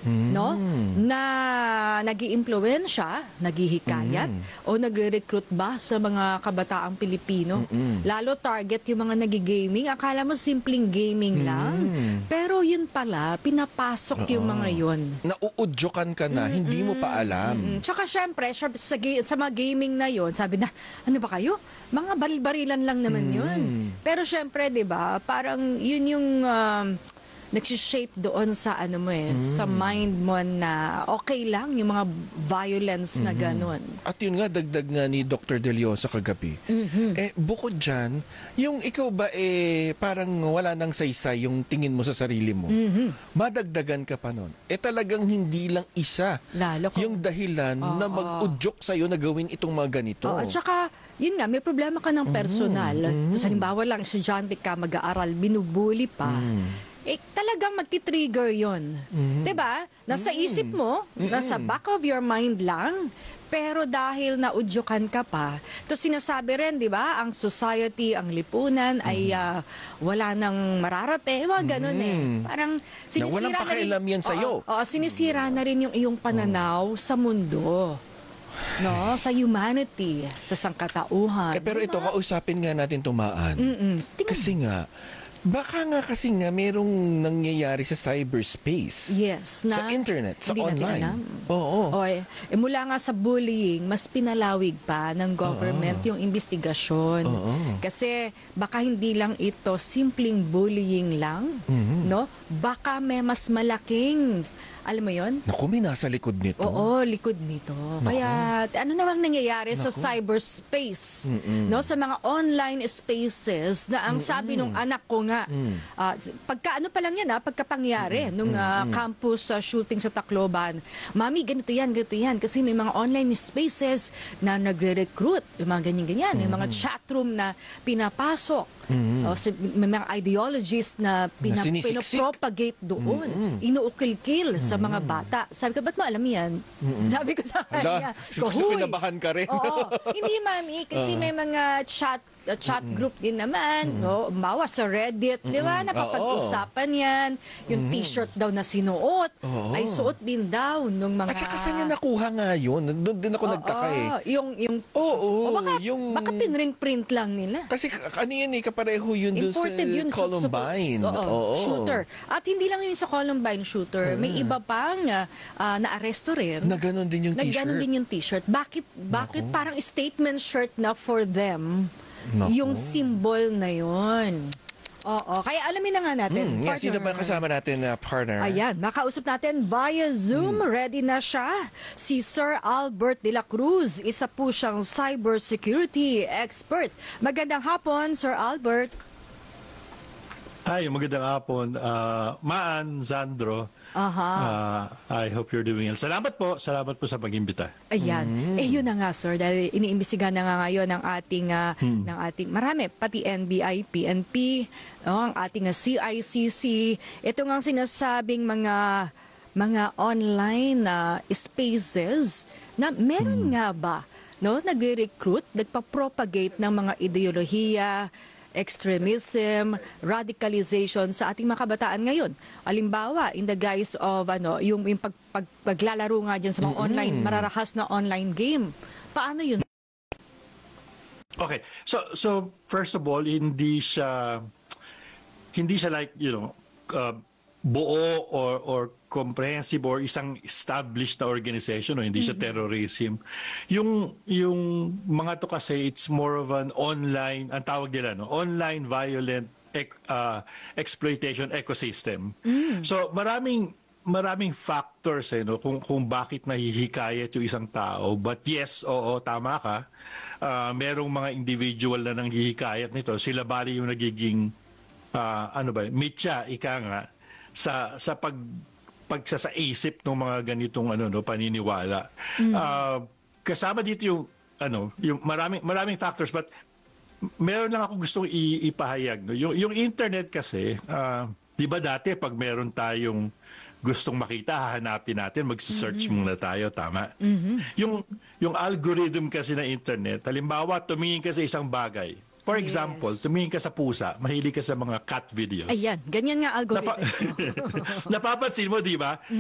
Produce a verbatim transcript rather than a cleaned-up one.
Mm. no? Na nag-iimpluwensya, naghihikayat, Mm. o nagre-recruit ba sa mga kabataang Pilipino? Mm-mm. Lalo target yung mga nagigaming. Akala mo simpleng gaming lang. Mm. Pero yun pala, pinapasok yung mga yun. Nauudyokan ka na, hindi mo pa alam. Mm-mm. Tsaka syempre, syempre, sa, ga- sa mga gaming na yon, sabi na, ano ba kayo? Mga baril-barilan lang naman yun. Pero syempre, di ba, parang yun yung um, nagsishape doon sa ano mo eh, sa mind mo na okay lang yung mga violence na ganun. At yun nga, dagdag nga ni Doctor Deliosa kagabi. Eh, bukod dyan, yung ikaw ba eh, parang wala nang saysay yung tingin mo sa sarili mo. Madagdagan ka pa nun. Eh talagang hindi lang isa Lalo kung- yung dahilan na Oo. mag-udyok sa'yo na gawin itong mga ganito. Oo, at saka, yun nga, may problema ka ng personal. Tapos halimbawa lang, estudyante ka, mag-aaral, binubuli pa. Eh, talagang magti-trigger yun. Diba? Nasa isip mo, nasa back of your mind lang, pero dahil naudyukan ka pa, to sinasabi rin, di ba, ang society, ang lipunan ay ah, wala nang mararating, mga ganun eh. Parang sinisira walang na rin- pakialam yan sa'yo. Oo, oo, sinisira na rin yung iyong pananaw sa mundo. No, sa humanity, sa sangkatauhan. Eh, pero ito, Diba? kausapin nga natin tumaan. Mm-mm. Tingnan- Kasi nga, baka nga kasi nga merong nangyayari sa cyberspace. Yes, Sa na internet, sa hindi natin online. alam. Oo. Oy, eh, mula nga sa bullying, mas pinalawig pa ng government yung investigasyon. Oo. Kasi baka hindi lang ito simpleng bullying lang, no? Baka may mas malaking, alam mo yon? Naku, may nasa likod nito. Oo, likod nito. Kaya ano namang nangyayari sa cyberspace, no? Sa mga online spaces na ang sabi nung anak ko nga, ah, pagka ano pa lang yan, ah, pagkapangyari nung ah, campus ah, shooting sa Tacloban, mami, ganito yan, ganito yan. Kasi may mga online spaces na nagre-recruit, yung mga ganyan-ganyan, yung mga chat room na pinapasok. O, si- may mga ideologies na pina, Na sinisiksik. pinapropagate doon. Inuukil-kil sa mga bata. Sabi ko, ba't mo alam yan? Sabi ko sa Hala, kanya, gusto "Huy." kinabahan ka rin. Oo. Hindi, mami, kasi may mga chat uh, chat group din naman. No? Bawa sa Reddit, di ba? Napapag-usapan yan. Yung t-shirt daw na sinuot, Oo. ay suot din daw nung mga... At saka saan niya nakuha nga yun? Doon din ako nagtaka eh. Oo, Yung, yung, Oo, o baka, yung- baka pinring-print lang nila. Kasi k- ano yun eh, kapareho yun doon sa Imported yun. so- Columbine. so- oo, Oo. Shooter. At hindi lang yun sa Columbine shooter. May iba pang uh, uh, na-aresto rin. Na ganon din yung na t-shirt. ganon din yung t-shirt. Bakit, bakit parang statement shirt na for them Naku. yung symbol na yun? Oo. Kaya alamin na nga natin. Hmm, nga, sino partner. ba kasama natin na partner? Ayan, makausap natin via Zoom. Ready na siya. Si Sir Albert de la Cruz. Isa po siyang cybersecurity expert. Magandang hapon, Sir Albert. Hi, magandang hapon. Uh, Maan, Sandro. Aha. Uh, I hope you're doing well. Salamat po. Salamat po sa pag-imbita. Ayan. Eh yun na nga, sir, dahil iniimbestigahan na nga ngayon ng ating ah, ng ating marami, pati N B I, P N P, oh, ang ating ah, C I C C. Ito nga ang sinasabing mga mga online na spaces na meron nga ba, no, nagre-recruit, nagpa-propagate ng mga ideolohiya, extremism, radicalization sa ating mga kabataan ngayon. Halimbawa, in the guise of ano, yung, yung pag, pag, paglalaro nga dyan sa mga online, mararahas na online game. Paano yun? Okay. So, so first of all, hindi siya, hindi siya like, you know, uh, buo or, or comprehensive or isang established na organization o hindi siya terrorism. Yung yung mga to kasi it's more of an online, ang tawag nila no, online violent ec- uh, exploitation ecosystem. So maraming maraming factors eh no kung kung bakit nahihikayat yung isang tao. But yes, oo, tama ka. Uh, merong mga individual na nanghihikayat nito. Sila bali yung nagiging uh, ano ba, mitya ika nga sa sa pag pagsasaisip ng mga ganitong ano no paniniwala. Uh, kasama dito yung ano, yung maraming maraming factors, but meron lang ako gustong i- ipahayag no. Yung yung internet kasi, uh, 'di ba dati pag meron tayong gustong makita, hahanapin natin, mag-search muna tayo, tama? Yung yung algorithm kasi na internet, halimbawa tumingin ka sa isang bagay. For Yes. example, tumingin ka sa pusa, mahilig ka sa mga cat videos. Ayan, ganyan nga algorithm. Napa- Napapansin mo, di ba?